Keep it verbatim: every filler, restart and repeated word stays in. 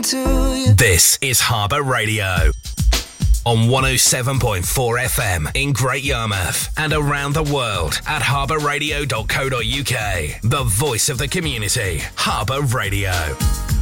to you. This is Harbour Radio on one oh seven point four F M in Great Yarmouth and around the world at harbour radio dot co dot uk. The voice of the community, Harbour Radio.